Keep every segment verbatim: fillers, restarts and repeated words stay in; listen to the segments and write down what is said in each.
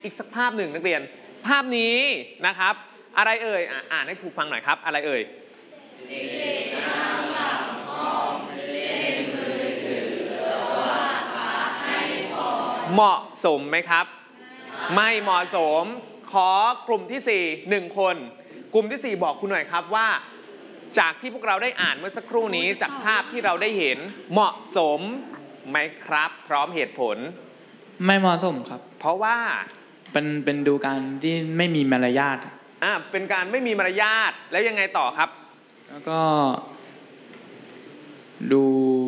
อีกสักภาพหนึ่งนักเรียนภาพนี้นะครับอะไรเอ่ย อ่าอ่านให้ครูฟังหน่อยครับอะไรเอ่ยเด็กๆนั่งหลังห้องเล่นมือถือวาดภาพให้พอเหมาะสมไหมครับไม่เหมาะสมขอกลุ่มที่สี่หนึ่งคนกลุ่มที่สี่บอกคุณหน่อยครับว่าจากที่พวกเราได้อ่านเมื่อสักครู่นี้จากภาพที่เราได้เห็นเหมาะสมไหมครับพร้อมเหตุผลไม่เหมาะสมครับเพราะว่าเป็นเป็นดูการที่ไม่มีมารยาทอ่าเป็นการไม่มีมารยาทแล้วยังไงต่อครับแล้วก็ดู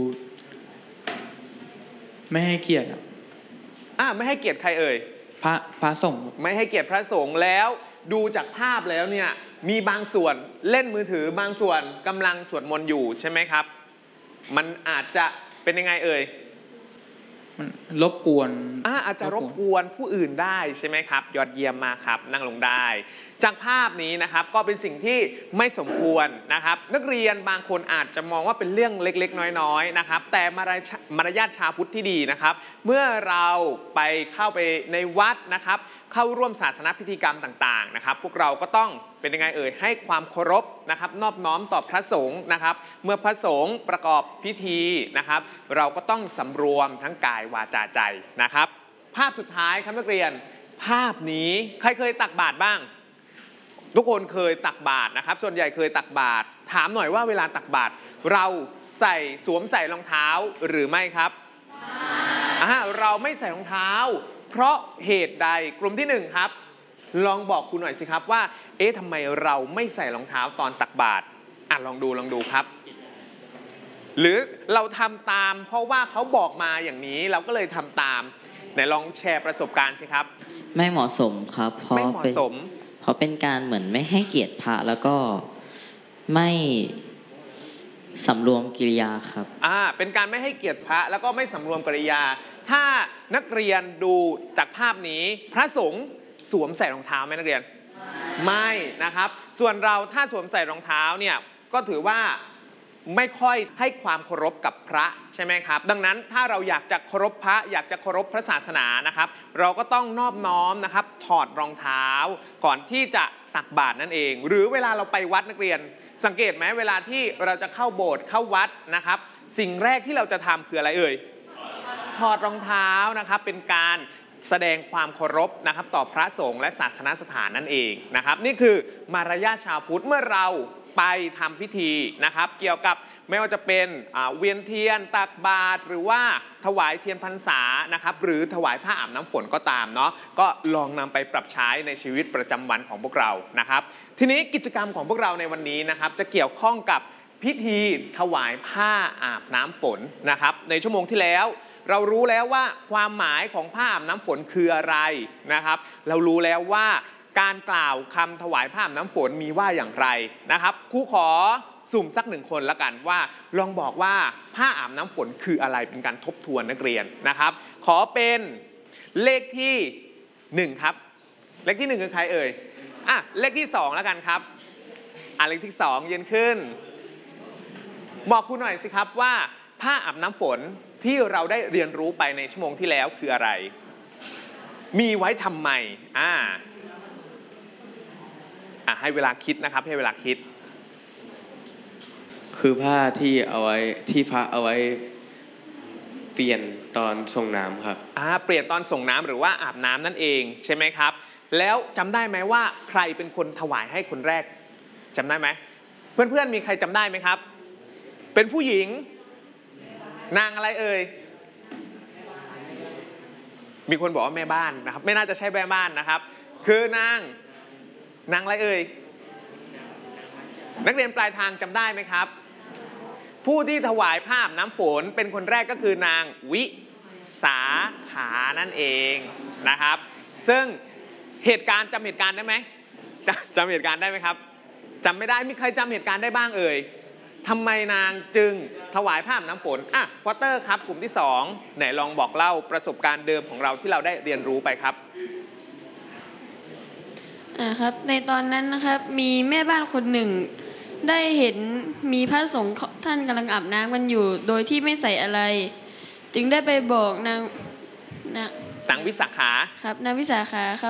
ไม่ให้เกียรติอ่าไม่ให้เกียรติใครเอ่ยพระพระสงฆ์ไม่ให้เกียรติพระสงฆ์แล้วดูจากภาพแล้วเนี่ยมีบางส่วนเล่นมือถือบางส่วนกำลังสวดมนต์อยู่ใช่ไหมครับมันอาจจะเป็นยังไงเอ่ยมันรบกวนอ่าอาจจะรบกวนผู้อื่นได้ใช่ไหมครับยอดเยี่ยมมากครับนั่งลงได้จากภาพนี้นะครับก็เป็นสิ่งที่ไม่สมควรนะครับนักเรียนบางคนอาจจะมองว่าเป็นเรื่องเล็กๆน้อยๆนะครับแต่มารยาทชาวพุทธที่ดีนะครับเมื่อเราไปเข้าไปในวัดนะครับเข้าร่วมศาสนพิธีกรรมต่างๆนะครับพวกเราก็ต้องเป็นยังไงเอ่ยให้ความเคารพนะครับนอบน้อมต่อพระสงฆ์นะครับเมื่อพระสงฆ์ประกอบพิธีนะครับเราก็ต้องสำรวมทั้งกายวาจาใจนะครับภาพสุดท้ายครับนักเรียนภาพนี้ใครเคยตักบาตรบ้างทุกคนเคยตักบาตรนะครับส่วนใหญ่เคยตักบาตรถามหน่อยว่าเวลาตักบาตรเราใส่สวมใส่รองเท้าหรือไม่ครับอ่าเราไม่ใส่รองเท้าเพราะเหตุใดกลุ่มที่หนึ่งครับลองบอกคุณหน่อยสิครับว่าเอ๊ะทำไมเราไม่ใส่รองเท้าตอนตักบาตรอ่ะลองดูลองดูครับหรือเราทำตามเพราะว่าเขาบอกมาอย่างนี้เราก็เลยทำตามไหนลองแชร์ประสบการณ์สิครับไม่เหมาะสมครับเพราะไม่เหมาะสมเพราะเป็นการเหมือนไม่ให้เกียรติพระแล้วก็ไม่สำรวมกิริยาครับอ่าเป็นการไม่ให้เกียรติพระแล้วก็ไม่สำรวมกิริยาถ้านักเรียนดูจากภาพนี้พระสงฆ์สวมใส่รองเท้าไหมนักเรียนไม่นะครับส่วนเราถ้าสวมใส่รองเท้าเนี่ยก็ถือว่าไม่ค่อยให้ความเคารพกับพระใช่ไหมครับดังนั้นถ้าเราอยากจะเคารพพระอยากจะเคารพพระศาสนานะครับเราก็ต้องนอบน้อมนะครับถอดรองเท้าก่อนที่จะตักบาตรนั่นเองหรือเวลาเราไปวัดนักเรียนสังเกตไหมเวลาที่เราจะเข้าโบสถ์เข้าวัดนะครับสิ่งแรกที่เราจะทำคืออะไรเอ่ยถอดรองเท้านะครับเป็นการแสดงความเคารพนะครับต่อพระสงฆ์และศาสนสถานนั่นเองนะครับนี่คือมารยาทชาวพุทธเมื่อเราไปทำพิธีนะครับเกี่ยวกับไม่ว่าจะเป็นเวียนเทียนตักบาตรหรือว่าถวายเทียนพรรษานะครับหรือถวายผ้าอาบน้ำฝนก็ตามเนาะก็ลองนำไปปรับใช้ในชีวิตประจำวันของพวกเรานะครับทีนี้กิจกรรมของพวกเราในวันนี้นะครับจะเกี่ยวข้องกับพิธีถวายผ้าอาบน้ำฝนนะครับในชั่วโมงที่แล้วเรารู้แล้วว่าความหมายของผ้าอาบน้ำฝนคืออะไรนะครับเรารู้แล้วว่าการกล่าวคำถวายผ้าอาบน้ำฝนมีว่าอย่างไรนะครับครูขอสุ่มสักหนึ่งคนละกันว่าลองบอกว่าผ้าอาบน้ำฝนคืออะไรเป็นการทบทวนนักเรียนนะครับขอเป็นเลขที่หนึ่งครับเลขที่หนึ่งคือใครเอ่ยอ่ะเลขที่สองละกันครับอ่ะเลขที่สองยืนขึ้นบอกครูหน่อยสิครับว่าผ้าอาบน้ำฝนที่เราได้เรียนรู้ไปในชั่วโมงที่แล้วคืออะไรมีไว้ทำไมอ่าอ่ะให้เวลาคิดนะครับให้เวลาคิดคือผ้าที่เอาไว้ที่พระเอาไว้เปลี่ยนตอนส่งน้ำครับอ่าเปลี่ยนตอนส่งน้ำหรือว่าอาบน้ำนั่นเองใช่ไหมครับแล้วจำได้ไหมว่าใครเป็นคนถวายให้คนแรกจำได้ไหมเพื่อนๆมีใครจำได้ไหมครับเป็นผู้หญิงนางอะไรเอ่ยมีคนบอกว่าแม่บ้านนะครับไม่น่าจะใช่แม่บ้านนะครับคือนางนางอะไรเอ่ยนักเรียนปลายทางจำได้ไหมครับผู้ที่ถวายผ้าอาบน้ำฝนเป็นคนแรกก็คือนางวิสาขานั่นเองนะครับซึ่งเหตุการณ์จำเหตุการณ์ได้ไหมจำเหตุการณ์ได้ไหมครับจำไม่ได้มีใครจำเหตุการณ์ได้บ้างเอ่ยทำไมนางจึงถวายผ้าอาบน้ำฝนอ่ะฟอสเตอร์ครับกลุ่มที่สองไหนลองบอกเล่าประสบการณ์เดิมของเราที่เราได้เรียนรู้ไปครับอ่าครับในตอนนั้นนะครับมีแม่บ้านคนหนึ่งได้เห็นมีพระสงฆ์ท่านกำลังอาบน้ำกันอยู่โดยที่ไม่ใส่อะไรจึงได้ไปบอกนางนางนางวิสาขาครับนางวิสาขาครับ